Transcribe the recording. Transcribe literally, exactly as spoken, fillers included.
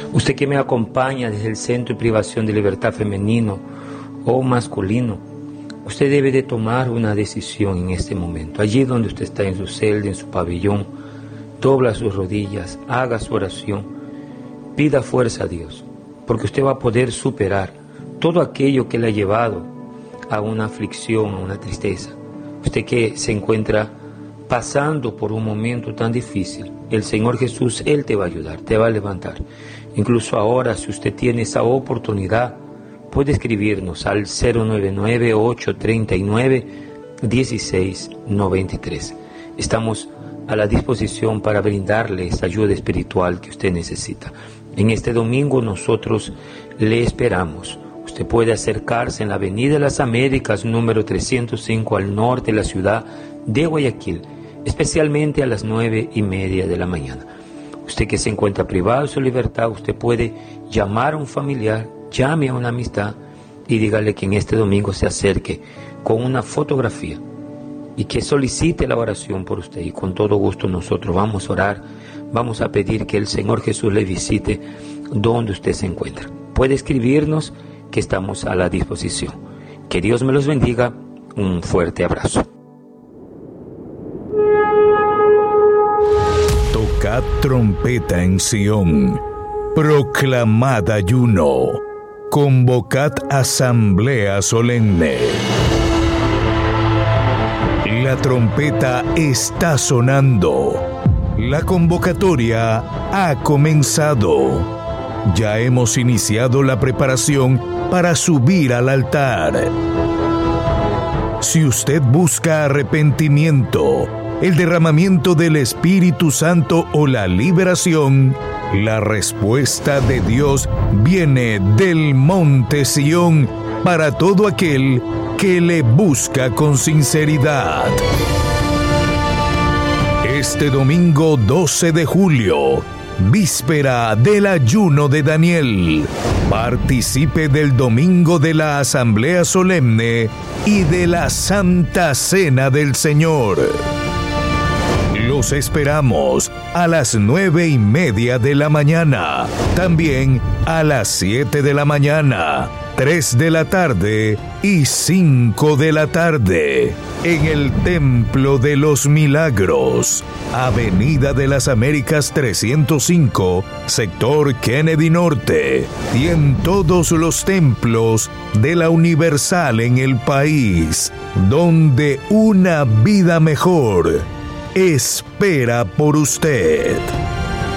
Usted que me acompaña desde el Centro de Privación de Libertad femenino o masculino, usted debe de tomar una decisión en este momento. Allí donde usted está, en su celda, en su pabellón, dobla sus rodillas, haga su oración, pida fuerza a Dios, porque usted va a poder superar todo aquello que le ha llevado a una aflicción, a una tristeza. Usted que se encuentra pasando por un momento tan difícil, el Señor Jesús, Él te va a ayudar, te va a levantar. Incluso ahora, si usted tiene esa oportunidad, puede escribirnos al cero nueve nueve, ocho tres nueve, uno seis nueve tres. Estamos a la disposición para brindarle esa ayuda espiritual que usted necesita. En este domingo nosotros le esperamos. Usted puede acercarse en la Avenida de las Américas, número trescientos cinco, al norte de la ciudad de Guayaquil, especialmente a las nueve y media de la mañana. Usted que se encuentra privado de su libertad, usted puede llamar a un familiar, llame a una amistad y dígale que en este domingo se acerque con una fotografía y que solicite la oración por usted. Y con todo gusto nosotros vamos a orar, vamos a pedir que el Señor Jesús le visite donde usted se encuentra. Puede escribirnos, que estamos a la disposición. Que Dios me los bendiga. Un fuerte abrazo. Tocad trompeta en Sión, proclamad ayuno, convocad asamblea solemne. La trompeta está sonando, la convocatoria ha comenzado. Ya hemos iniciado la preparación para subir al altar. Si usted busca arrepentimiento, el derramamiento del Espíritu Santo o la liberación, la respuesta de Dios viene del monte Sión para todo aquel que le busca con sinceridad. Este domingo doce de julio, víspera del ayuno de Daniel, participe del domingo de la Asamblea Solemne y de la Santa Cena del Señor. Los esperamos a las nueve y media de la mañana, también a las siete de la mañana, tres de la tarde y cinco de la tarde, en el Templo de los Milagros, Avenida de las Américas trescientos cinco, sector Kennedy Norte, y en todos los templos de la Universal en el país, donde una vida mejor espera por usted.